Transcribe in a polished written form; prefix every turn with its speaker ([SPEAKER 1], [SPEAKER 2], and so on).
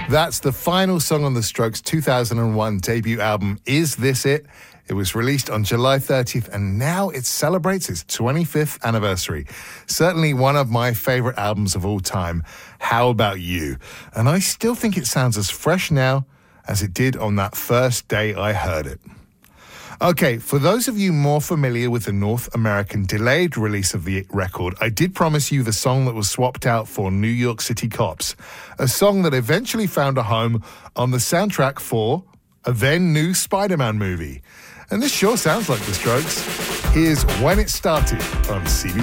[SPEAKER 1] That's the final song on the Strokes' 2001 debut album, Is This It? It was released on July 30th, and now it celebrates its 25th anniversary. Certainly one of my favorite albums of all time. How about you? And I still think it sounds as fresh now as it did on that first day I heard it. Okay, for those of you more familiar with the North American delayed release of the record, I did promise you the song that was swapped out for New York City Cops, a song that eventually found a home on the soundtrack for a then new Spider-Man movie. And this sure sounds like the Strokes. Here's When It Started on CBGB.